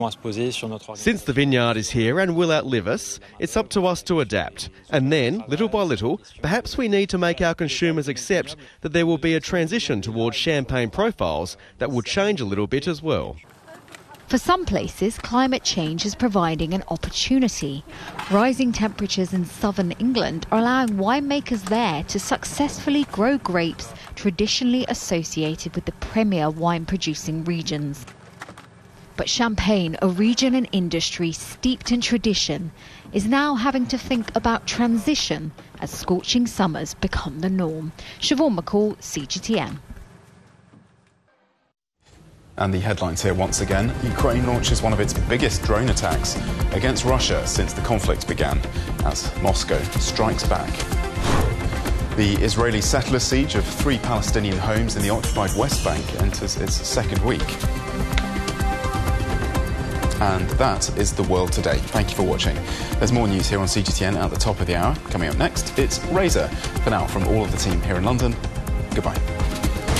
Since the vineyard is here and will outlive us, it's up to us to adapt. And then, little by little, perhaps we need to make our consumers accept that there will be a transition towards champagne profiles that will change a little bit as well. For some places, climate change is providing an opportunity. Rising temperatures in southern England are allowing winemakers there to successfully grow grapes traditionally associated with the premier wine-producing regions. But Champagne, a region and industry steeped in tradition, is now having to think about transition as scorching summers become the norm. Siobhan McCall, CGTN. And the headlines here once again. Ukraine launches one of its biggest drone attacks against Russia since the conflict began, as Moscow strikes back. The Israeli settler siege of 3 Palestinian homes in the occupied West Bank enters its second week. And that is the world today. Thank you for watching. There's more news here on CGTN at the top of the hour. Coming up next, it's Razor. For now, from all of the team here in London, goodbye.